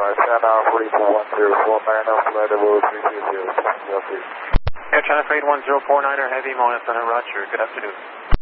China Freight 1049er, flight level 320, Air China Freight 1049er, Heavy, Mona Center, Roger. Good afternoon.